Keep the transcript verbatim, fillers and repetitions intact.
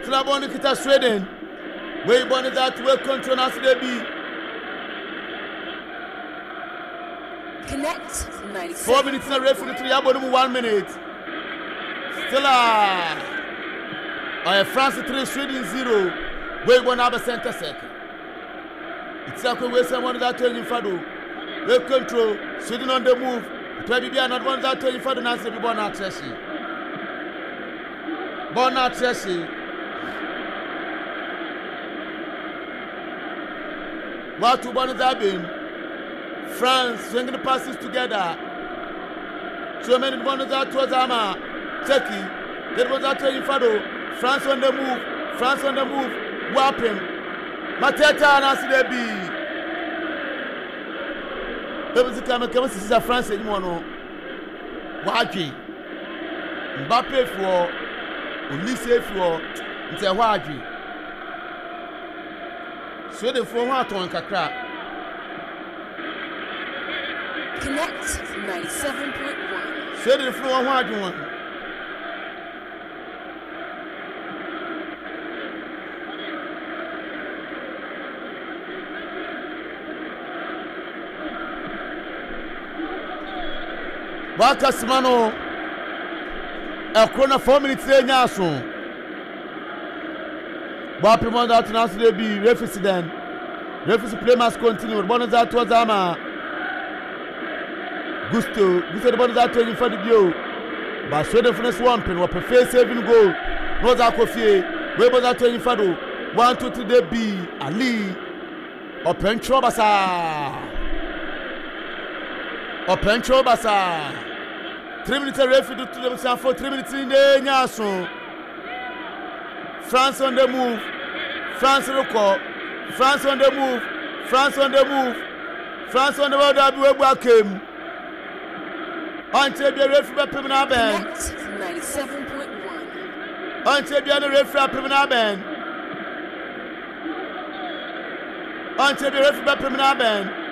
Trabon kita Sweden. We born that we control as they be. Connect ninety-seven. Four minutes na referee to Yabonum one minute. Still a uh, France three, Sweden zero. We born have a center second. It's like we someone that turning Fado. We control Sweden on the move. Twenty be not one that turning Fado now say be born at Chelsea. Born at Chelsea. What to born that been? France swinging the passes together. So many bonus out towards Ama. Turkey. That was out to Fado. France on the move. France on the move. Whopping. Mateta and Asidebi. There was a time I came to see France anymore. Wagi. Mbappe for Ulisse for it's a Wagi. So the four heart on Kakra. Connect ninety-seven point one. So the floor Wagi one. Waka Simano a corner four minutes in Yason. Wapi Monda to Nancy de B, referee then. Referee play must continue. Bonus out towards Ama. Gusto, Gusto the bonus out to you for the view. But Sweden for the swamping, what prefer saving goal. Rose Akofie, Webos out to you for the one, two, three, de B, Ali. Open Trobasa. Open Trobasa. Three minutes referee to the San for three minutes in the Yason. France on the move. France record. France on the move. France on the move. France on the move. That we welcome. Until the referee Pimina Ben. ninety-seven point one. Until the referee Pimina Ben. Until the referee Pimina Ben.